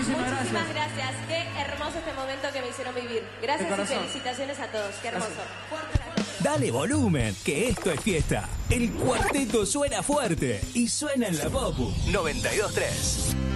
Muchísimas gracias. Qué hermoso este momento que me hicieron vivir. Gracias y felicitaciones a todos. Qué hermoso. Dale volumen, que esto es fiesta. El cuarteto suena fuerte y suena en la Popu 92.3.